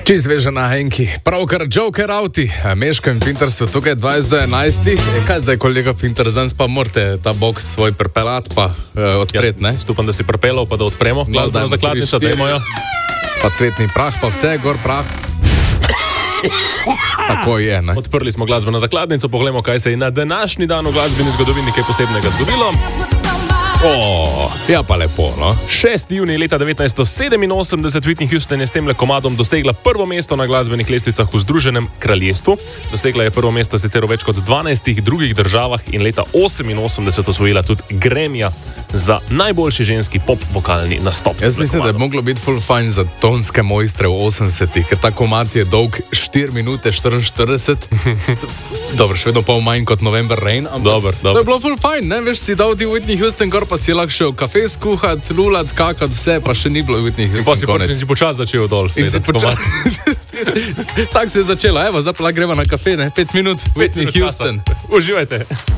Čist veže na Henki. Pravkar Joker Auti. Meško in Finter so tukaj 20 do 11. Kaj zdaj, kolega Finter, danes pa morate ta boks svoj prepelat pa odpret, ne? Stupam, da si prepelal, pa da odpremo. Glasbena zakladnica, dajmo jo. Pa cvetni prah, pa vse, gor prah. Tako je, ne? Odprli smo glasbeno zakladnico, pogledamo, kaj se je na današnji dan v glasbeni zgodovini kaj posebnega zgodilo. Ja pa lepo, no? 6. junij leta 1987 Whitney Houston je s tem komadom dosegla prvo mesto na glasbenih lestvicah v Združenem kraljestvu. Dosegla je prvo mesto sicer v več kot 12 drugih državah in leta 1988 osvojila tudi Grammyja za najboljši ženski pop vokalni nastop. Jaz mislim, da je moglo biti full fajn za tonske mojstre v 80-ih, ker ta komad je dolg 4 minute 44. Dobro, še vedno pol manj kot November Rain, ampak Dobar. To je bilo full fajn, ne? Veš, si dal ti Whitney Houston gor, pa si lahko šel kafe skuhat, lulat, kakat, vse, pa še ni bilo Whitney Houston konec. In si počas začel dol. In si počas. Tako se je začelo, evo, zdaj pa gremo na kafe, ne? 5 minut, Whitney Houston. Uživajte.